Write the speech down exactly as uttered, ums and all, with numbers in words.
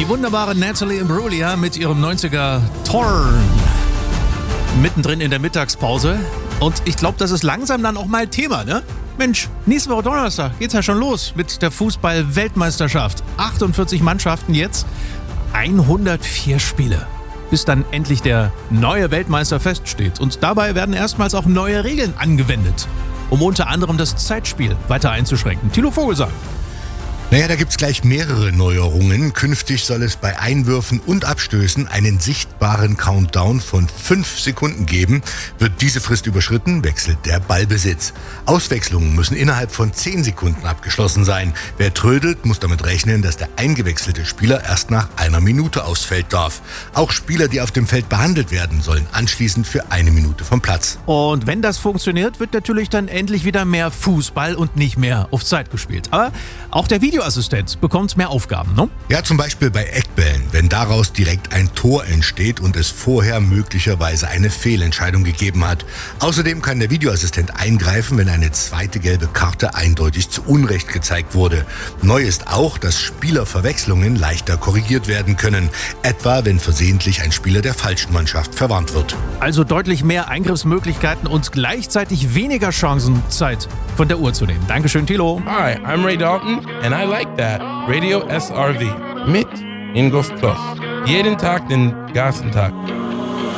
Die wunderbare Natalie Imbruglia mit ihrem neunziger Torn. Mittendrin in der Mittagspause. Und ich glaube, das ist langsam dann auch mal Thema, ne? Mensch, nächste Woche Donnerstag geht's ja schon los mit der Fußball-Weltmeisterschaft. achtundvierzig Mannschaften jetzt, hundertvier Spiele, bis dann endlich der neue Weltmeister feststeht. Und dabei werden erstmals auch neue Regeln angewendet, um unter anderem das Zeitspiel weiter einzuschränken. Thilo Vogelsang. Naja, da gibt's gleich mehrere Neuerungen. Künftig soll es bei Einwürfen und Abstößen einen sichtbaren Countdown von fünf Sekunden geben. Wird diese Frist überschritten, wechselt der Ballbesitz. Auswechslungen müssen innerhalb von zehn Sekunden abgeschlossen sein. Wer trödelt, muss damit rechnen, dass der eingewechselte Spieler erst nach einer Minute ausfällt darf. Auch Spieler, die auf dem Feld behandelt werden, sollen anschließend für eine Minute vom Platz. Und wenn das funktioniert, wird natürlich dann endlich wieder mehr Fußball und nicht mehr auf Zeit gespielt. Aber auch der Videoassistent bekommt mehr Aufgaben, ne? Ja, zum Beispiel bei Eckbällen, wenn daraus direkt ein Tor entsteht und es vorher möglicherweise eine Fehlentscheidung gegeben hat. Außerdem kann der Videoassistent eingreifen, wenn eine zweite gelbe Karte eindeutig zu Unrecht gezeigt wurde. Neu ist auch, dass Spielerverwechslungen leichter korrigiert werden können, etwa wenn versehentlich ein Spieler der falschen Mannschaft verwarnt wird. Also deutlich mehr Eingriffsmöglichkeiten und gleichzeitig weniger Chancen, Zeit von der Uhr zu nehmen. Dankeschön, Thilo. Hi, I'm Ray Dalton and I like that. Radio S R V mit Ingolf Kloss. Jeden Tag den ganzen Tag.